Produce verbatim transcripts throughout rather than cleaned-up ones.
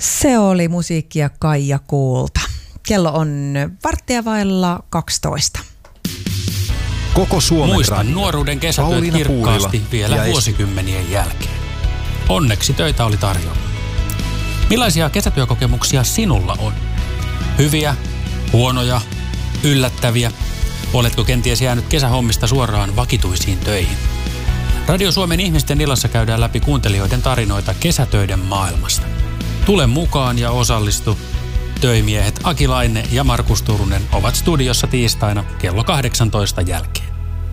Se oli musiikkia Kaija Kuulta. Kello on varttia vailla kaksitoista. Koko Suomen Muistan radio. nuoruuden kesätyöt Pauliina kirkkaasti Puurila vielä ja vuosikymmenien jälkeen. Onneksi töitä oli tarjolla. Millaisia kesätyökokemuksia sinulla on? Hyviä, huonoja, yllättäviä? Oletko kenties jäänyt kesähommista suoraan vakituisiin töihin? Radio Suomen ihmisten illassa käydään läpi kuuntelijoiden tarinoita kesätöiden maailmasta. Tule mukaan ja osallistu. Töimiehet Aki Laine ja Markus Turunen ovat studiossa tiistaina kello kahdeksantoista jälkeen.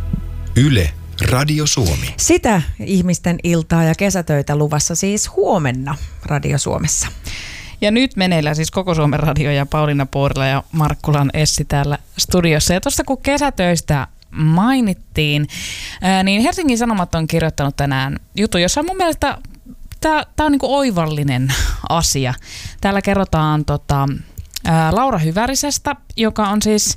Yle, Radio Suomi. Sitä ihmisten iltaa ja kesätöitä luvassa siis huomenna Radio Suomessa. Ja nyt meneillään siis Koko Suomen radio ja Pauliina Puurila ja Markkulan Essi täällä studiossa. Ja tuossa kun kesätöistä mainittiin, ää, niin Helsingin Sanomat on kirjoittanut tänään jutun, jossa mun mielestä tämä on niinku oivallinen asia. Täällä kerrotaan tota, ää, Laura Hyvärisestä, joka on siis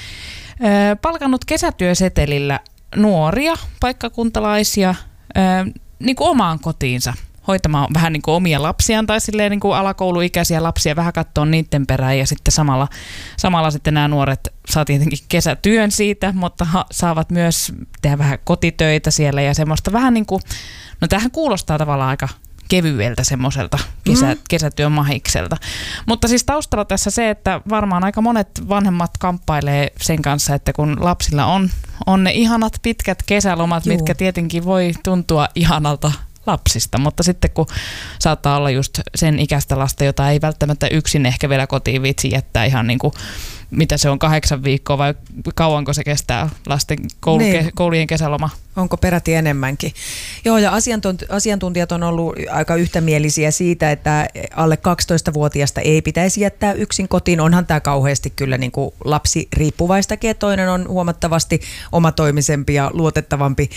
ää, palkannut kesätyösetelillä nuoria paikkakuntalaisia ää, niinku omaan kotiinsa hoitamaan vähän niin kuin omia lapsiaan tai silleen niin kuin alakouluikäisiä lapsia, vähän katsoa niiden perään ja sitten samalla, samalla sitten nämä nuoret saa tietenkin kesätyön siitä, mutta ha, saavat myös tehdä vähän kotitöitä siellä ja semmoista vähän niin kuin, no tämähän kuulostaa tavallaan aika kevyeltä semmoiselta kesä, mm. kesätyön mahikselta. Mutta siis taustalla tässä se, että varmaan aika monet vanhemmat kamppailee sen kanssa, että kun lapsilla on, on ne ihanat pitkät kesälomat, Juu. mitkä tietenkin voi tuntua ihanalta lapsista, mutta sitten kun saattaa olla just sen ikäistä lasta, jota ei välttämättä yksin ehkä vielä kotiin viitsi jättää ihan niin kuin, mitä se on, kahdeksan viikkoa vai kauanko se kestää lasten koulu, niin. ke, koulujen kesäloma? Onko peräti enemmänkin? Joo, ja asiantuntijat on ollut aika yhtämielisiä siitä, että alle kaksitoistavuotiaasta ei pitäisi jättää yksin kotiin. Onhan tämä kauheasti kyllä niin kuin lapsi riippuvaistakin, että toinen on huomattavasti omatoimisempi ja luotettavampi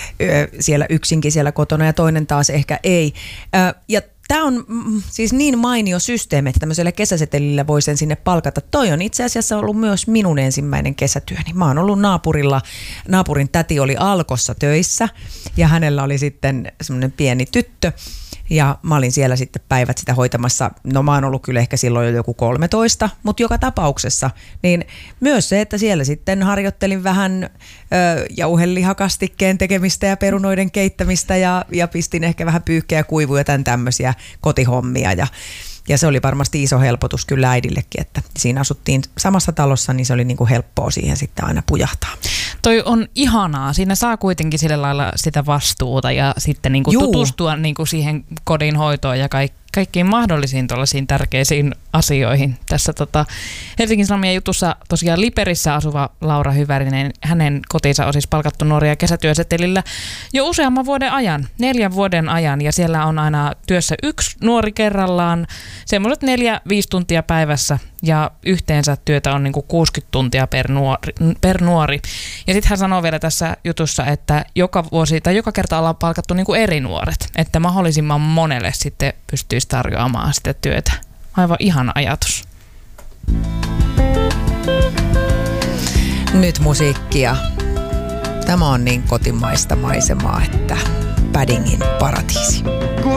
siellä yksinkin siellä kotona ja toinen taas ehkä ei. Ja tämä on mm, siis niin mainio systeemi, että tämmöisellä kesäsetelillä voi sen sinne palkata. Toi on itse asiassa ollut myös minun ensimmäinen kesätyöni. Mä oon ollut naapurilla, naapurin täti oli Alkossa töissä ja hänellä oli sitten semmoinen pieni tyttö. Ja mä olin siellä sitten päivät sitä hoitamassa. No mä oon ollut kyllä ehkä silloin jo joku kolmetoista, mutta joka tapauksessa. Niin myös se, että siellä sitten harjoittelin vähän ö, jauhelihakastikkeen tekemistä ja perunoiden keittämistä ja, ja pistin ehkä vähän pyyhkeä kuivuja tämän tämmöisiä kotihommia. Ja, ja se oli varmasti iso helpotus kyllä äidillekin, että siinä asuttiin samassa talossa, niin se oli niin kuin helppoa siihen sitten aina pujahtaa. Toi on ihanaa. Siinä saa kuitenkin sillä lailla sitä vastuuta ja sitten niin kuin tutustua niin kuin siihen kodin hoitoon ja kaikki. kaikkiin mahdollisiin tuollaisiin tärkeisiin asioihin. Tässä tota, Helsingin Sanomien jutussa tosiaan Liperissä asuva Laura Hyvärinen, hänen kotinsa on siis palkattu nuoria kesätyösetelillä jo useamman vuoden ajan, neljän vuoden ajan, ja siellä on aina työssä yksi nuori kerrallaan, semmoiset neljä, viisi tuntia päivässä, ja yhteensä työtä on niinku kuusikymmentä tuntia per nuori. Per nuori. Ja sitten hän sanoo vielä tässä jutussa, että joka vuosi tai joka kerta ollaan palkattu niinku eri nuoret, että mahdollisimman monelle sitten pystyisi tarjoamaan sitä työtä. Aivan ihana ajatus. Nyt musiikkia. Tämä on niin kotimaista maisemaa, että Paddingin paratiisi.